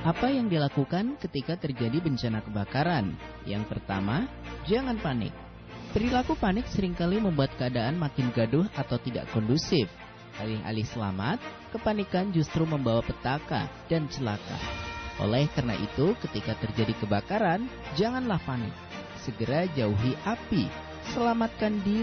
Apa yang dilakukan ketika terjadi bencana kebakaran? Yang pertama, jangan panik. Perilaku panik seringkali membuat keadaan makin gaduh atau tidak kondusif. Alih-alih selamat, kepanikan justru membawa petaka dan celaka. Oleh karena itu, ketika terjadi kebakaran, janganlah panik. Segera jauhi api, selamatkan diri